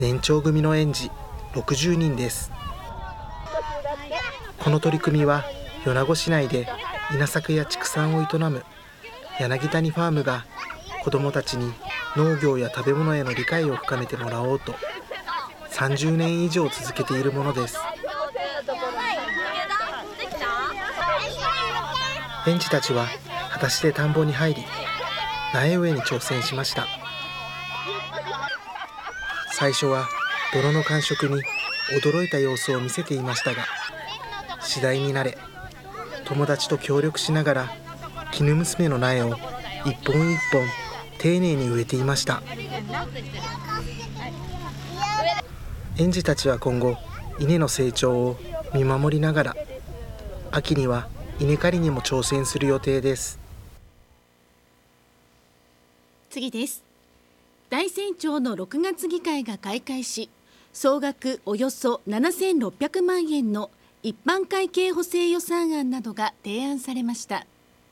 年長組の園児60人です。この取り組みは米子市内で稲作や畜産を営む柳谷ファームが子どもたちに農業や食べ物への理解を深めてもらおうと30年以上続けているものです。園児たちは裸足で田んぼに入り苗植えに挑戦しました。最初は泥の感触に驚いた様子を見せていましたが、次第に慣れ友達と協力しながら絹娘の苗を一本一本丁寧に植えていました。園児たちは今後稲の成長を見守りながら秋には稲刈りにも挑戦する予定です。 次です。大山町の6月議会が開会し、総額およそ7600万円の一般会計補正予算案などが提案されました。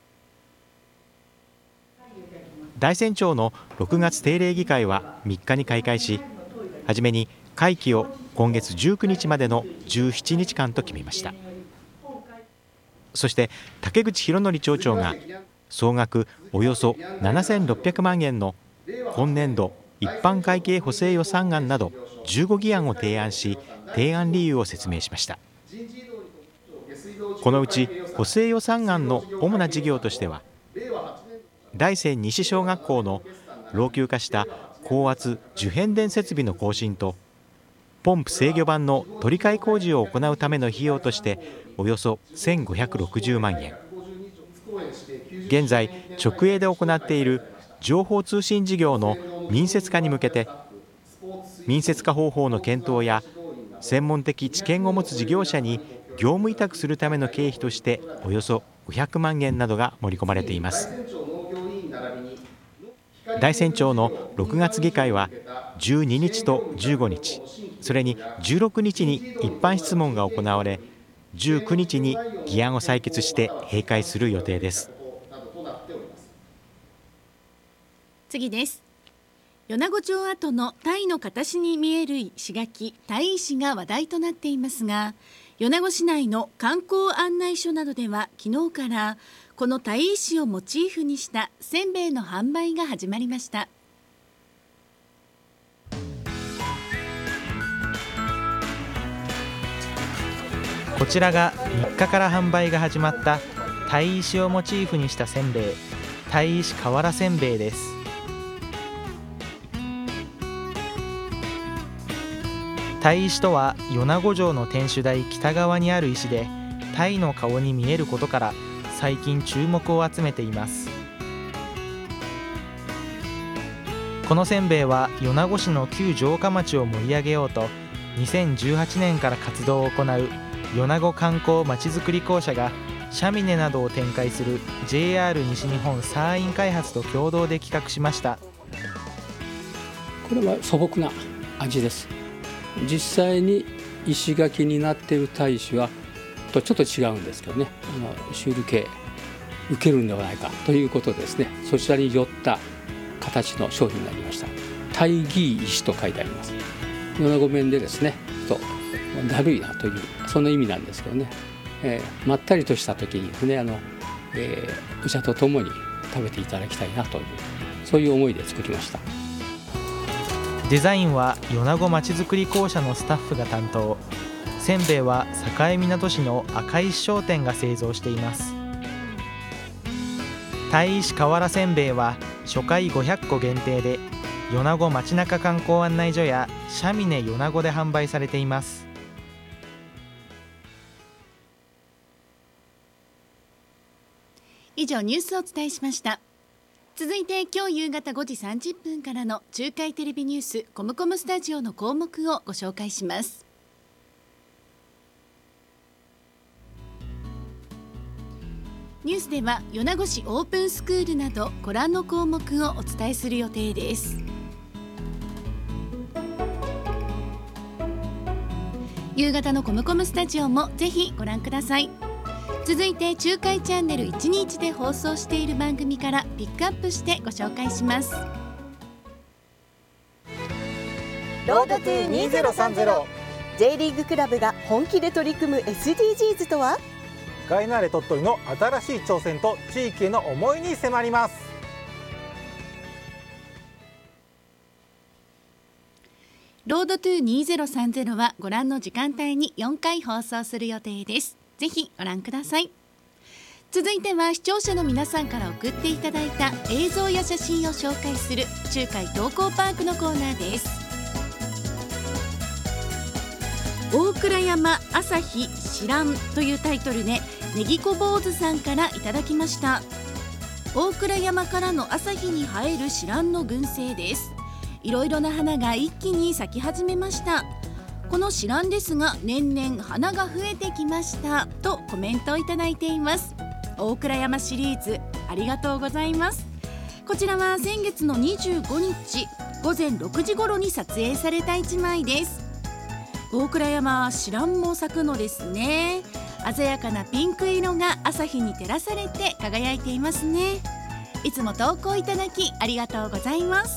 大山町の6月定例議会は3日に開会し、はじめに会期を今月19日までの17日間と決めました。そして竹口博則町長が総額およそ7600万円の今年度一般会計補正予算案など15議案を提案し、提案理由を説明しました。このうち補正予算案の主な事業としては、大山西小学校の老朽化した高圧受変電設備の更新と、ポンプ制御盤の取り替え工事を行うための費用としておよそ1560万円、現在直営で行っている情報通信事業の民設化に向けて、民設化方法の検討や専門的知見を持つ事業者に業務委託するための経費としておよそ500万円などが盛り込まれています。大山町の6月議会は12日と15日、それに16日に一般質問が行われ、19日に議案を採決して閉会する予定です。 次です。米子町跡の鯛の形に見える石垣、鯛石が話題となっていますが、米子市内の観光案内所などでは昨日からこの鯛石をモチーフにしたせんべいの販売が始まりました。 こちらが3日から販売が始まった鯛石をモチーフにしたせんべい、鯛石瓦せんべいです。鯛石とは米子城の天守台北側にある石で、鯛の顔に見えることから最近注目を集めています。このせんべいは米子市の旧城下町を盛り上げようと2018年から活動を行う米子観光まちづくり公社がシャミネなどを展開する JR 西日本サーイン開発と共同で企画しました。 これは素朴な味です。実際に石垣になっている鯛石はとちょっと違うんですけどね、シュール系受けるんではないかということですね。そちらに寄った形の商品になりました。鯛木石と書いてあります。米子弁でですね、だるいなというそんな意味なんですけどね、まったりとした時にですね、お茶とともに食べていただきたいなという、そういう思いで作りました。 デザインは米子まちづくり公社のスタッフが担当。せんべいは境港市の赤石商店が製造しています。鯛石瓦せんべいは初回500個限定で、米子町中観光案内所やシャミネ米子で販売されています。 以上ニュースをお伝えしました。続いて今日夕方5時30分からの中海テレビニュースコムコムスタジオの項目をご紹介します。ニュースでは米子市オープンスクールなどご覧の項目をお伝えする予定です。夕方のコムコムスタジオもぜひご覧ください。続いて中海チャンネル121で放送している番組からピックアップしてご紹介します。 ロードトゥ2030 J リーグクラブが本気で取り組む SDGs とは。 ガイナーレ鳥取の新しい挑戦と地域への思いに迫ります。 ロードトゥ2030はご覧の時間帯に4回放送する予定です。ぜひご覧ください。続いては視聴者の皆さんから送っていただいた映像や写真を紹介する中海東港パークのコーナーです。大倉山朝日知らんというタイトルでネギコ坊主さんからいただきました。大倉山からの朝日に映える知らんの群生です。いろいろな花が一気に咲き始めました。この知らんですが年々花が増えてきましたとコメントをいただいています。大倉山シリーズありがとうございます。こちらは先月の25日午前6時頃に撮影された1枚です。大倉山は知らんも咲くのですね。鮮やかなピンク色が朝日に照らされて輝いていますね。いつも投稿いただきありがとうございます。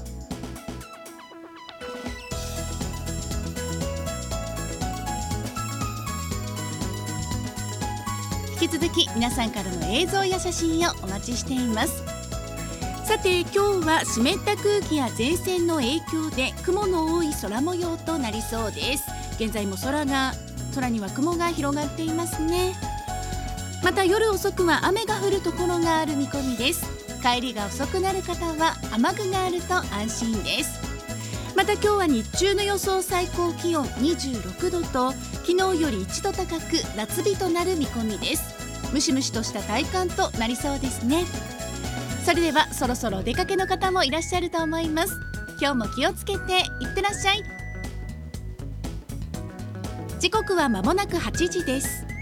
引き続き皆さんからの映像や写真をお待ちしています。さて今日は湿った空気や前線の影響で雲の多い空模様となりそうです。現在も空には雲が広がっていますね。また夜遅くは雨が降るところがある見込みです。帰りが遅くなる方は雨具があると安心です。また今日は日中の予想最高気温26度と昨日より1度高く夏日となる見込みです。ムシムシとした体感となりそうですね。それではそろそろお出かけの方もいらっしゃると思います。今日も気をつけていってらっしゃい。時刻は間もなく8時です。